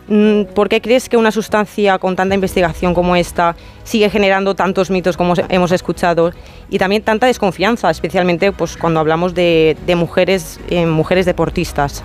¿Por qué crees que una sustancia con tanta investigación como esta sigue generando tantos mitos como hemos escuchado y también tanta desconfianza, especialmente pues, cuando hablamos de mujeres deportistas?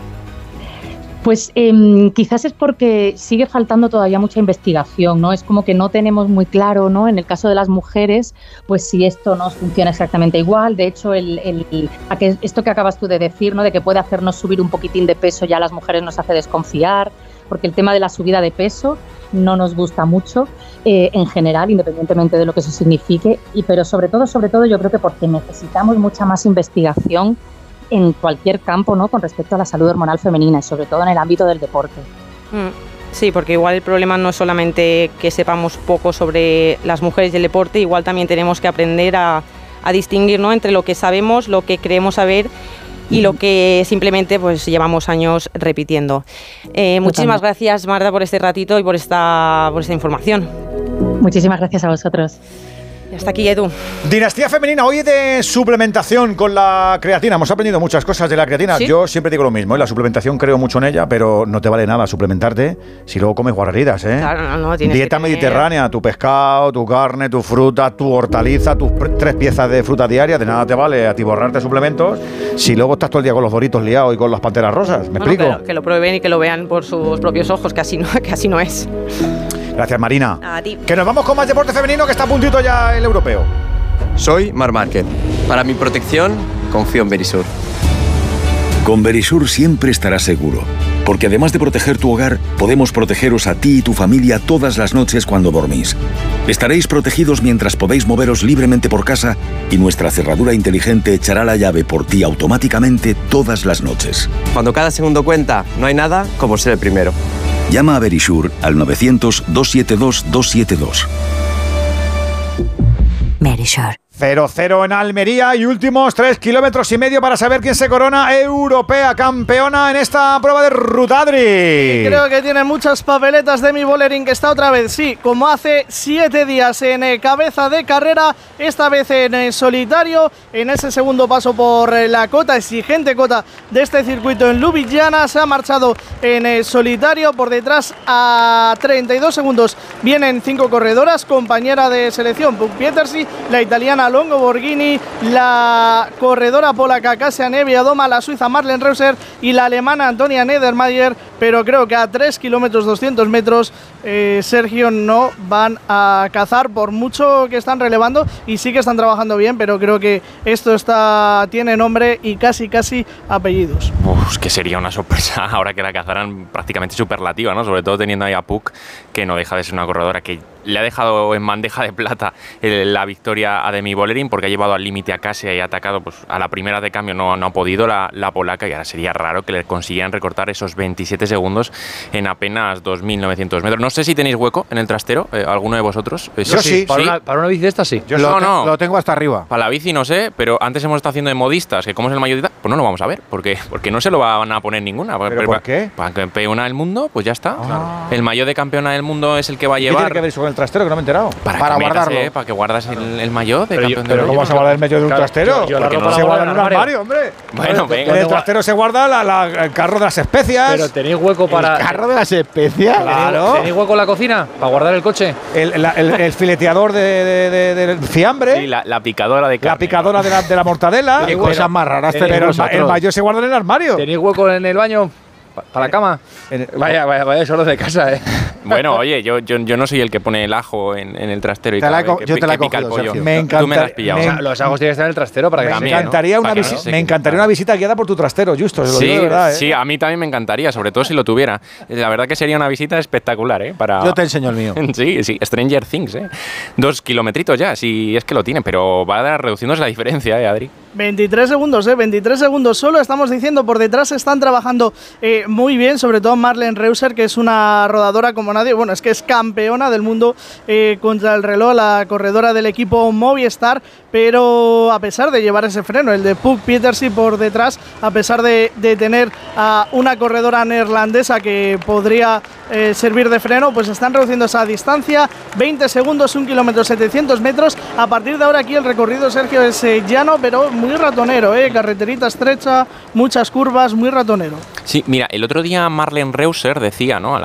Pues quizás es porque sigue faltando todavía mucha investigación, ¿no? Es como que no tenemos muy claro, ¿no? En el caso de las mujeres, pues si esto no funciona exactamente igual. De hecho, esto que acabas tú de decir, ¿no? De que puede hacernos subir un poquitín de peso, ya a las mujeres nos hace desconfiar, porque el tema de la subida de peso no nos gusta mucho en general, independientemente de lo que eso signifique, pero sobre todo yo creo que porque necesitamos mucha más investigación en cualquier campo, ¿no? Con respecto a la salud hormonal femenina y sobre todo en el ámbito del deporte. Sí, porque igual el problema no es solamente que sepamos poco sobre las mujeres y el deporte, igual también tenemos que aprender a distinguir, ¿no? Entre lo que sabemos, lo que creemos saber y lo que simplemente pues llevamos años repitiendo. Muchísimas gracias, Marta, por este ratito y por esta información. Muchísimas gracias a vosotros. Y hasta aquí, Edu. Dinastía femenina, hoy de suplementación con la creatina. Hemos aprendido muchas cosas de la creatina. ¿Sí? Yo siempre digo lo mismo, la suplementación creo mucho en ella, pero no te vale nada suplementarte si luego comes guarreridas, ¿eh? Claro, no, dieta mediterránea, tu pescado, tu carne, tu fruta, tu hortaliza, tus 3 piezas de fruta diaria, de nada te vale atiborrarte suplementos si luego estás todo el día con los Doritos liados y con las panteras rosas. ¿Me explico? Que lo prueben y que lo vean por sus propios ojos, que así no es. Gracias, Marina. A ti. Que nos vamos con más deporte femenino, que está a puntito ya el europeo. Soy Marc Márquez. Para mi protección, confío en Verisur. Con Verisur siempre estarás seguro, porque además de proteger tu hogar, podemos protegeros a ti y tu familia todas las noches cuando dormís. Estaréis protegidos mientras podéis moveros libremente por casa y nuestra cerradura inteligente echará la llave por ti automáticamente todas las noches. Cuando cada segundo cuenta, no hay nada como ser el primero. Llama a Verisur al 900-272-272. Verisur. 0-0 en Almería y últimos 3,5 kilómetros para saber quién se corona europea campeona en esta prueba de ruta, Adri. Creo que tiene muchas papeletas Demi Vollering, que está otra vez, sí, como hace 7 días en cabeza de carrera, esta vez en solitario, en ese segundo paso por la cota, exigente cota de este circuito en Ljubljana, se ha marchado en solitario, por detrás a 32 segundos vienen 5 corredoras, compañera de selección Puk Pietersi, la italiana Longo Borghini, la corredora polaca Kasia Niewiadoma, la suiza Marlen Reusser y la alemana Antonia Niedermayer, pero creo que a 3 kilómetros 200 metros Sergio, no van a cazar, por mucho que están relevando y sí que están trabajando bien, pero creo que esto tiene nombre y casi apellidos. Que sería una sorpresa ahora que la cazaran prácticamente superlativa, ¿no? Sobre todo teniendo ahí a Puk, que no deja de ser una corredora que le ha dejado en bandeja de plata la victoria a Demi Vollering, porque ha llevado al límite a Kasia y ha atacado pues, a la primera de cambio, no ha podido la polaca, y ahora sería raro que le consiguieran recortar esos 27 segundos en apenas 2.900 metros. No sé si tenéis hueco en el trastero, alguno de vosotros. Yo sí. Para una bici de esta sí. Yo lo tengo hasta arriba. Para la bici no sé, pero antes hemos estado haciendo de modistas, que como es el maillot, pues no lo vamos a ver, porque no se lo van a poner ninguna. ¿Pero por qué? Para campeona del mundo, pues ya está. El maillot de campeona del mundo es el que va a llevar. ¿Qué tiene que ver eso con el trastero, que no me he enterado? Para guardarlo. Para que guardas el maillot de campeón del mundo. ¿Pero cómo vas a guardar el maillot de un trastero? Porque no se guarda en un armario, hombre. Bueno, venga. En el trastero se guarda el carro de las especias. Pero tenéis hueco para... ¿El carro de las especias? Claro. ¿Tenéis hueco en la cocina para guardar el coche? El fileteador del fiambre. Sí, la picadora de carne. La picadora de la mortadela. Qué cosas más raras. Pero el maillot se guarda en el armario. ¿Tenéis hueco en el baño? ¿Para la cama? Vaya solo de casa, ¿eh? Bueno, oye, yo no soy el que pone el ajo en el trastero y yo te la he cogido, Sergio. Tú me la has pillado. O sea, los ajos tienen que estar en el trastero para que me encantaría una visita guiada por tu trastero, Justo. Sí, de verdad, sí, a mí también me encantaría, sobre todo si lo tuviera. La verdad que sería una visita espectacular, ¿eh? Yo te enseño el mío. Sí, Stranger Things, ¿eh? 2 kilometritos ya, si es que lo tiene, pero va reduciéndose la diferencia, Adri. 23 segundos, 23 segundos solo, estamos diciendo, por detrás están trabajando muy bien, sobre todo Marlen Reusser, que es una rodadora como nadie, bueno, es que es campeona del mundo contra el reloj, la corredora del equipo Movistar, pero a pesar de llevar ese freno, el de Puk Pietersi por detrás, a pesar de tener a una corredora neerlandesa que podría servir de freno, pues están reduciendo esa distancia, 20 segundos, 1 kilómetro 700 metros, a partir de ahora aquí el recorrido, Sergio, es llano, pero muy ratonero, carreterita estrecha, muchas curvas, muy ratonero. Sí, mira, el otro día Marlen Reusser decía, ¿no?